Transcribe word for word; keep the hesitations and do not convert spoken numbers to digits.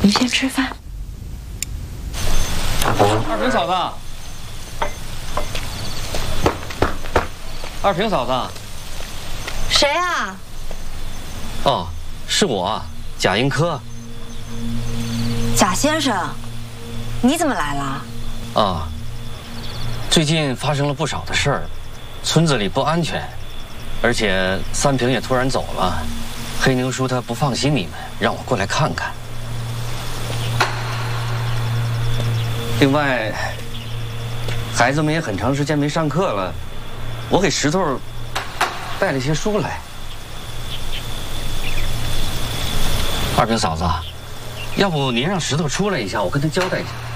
您先吃饭。 二平嫂子，二平嫂子， 谁啊？ 哦，是我，贾英科。 贾先生，你怎么来了？ 啊，最近发生了不少的事儿，村子里不安全，而且三平也突然走了。黑牛叔他不放心你们，让我过来看看。另外，孩子们也很长时间没上课了，我给石头带了些书来。二平嫂子，要不您让石头出来一下，我跟他交代一下。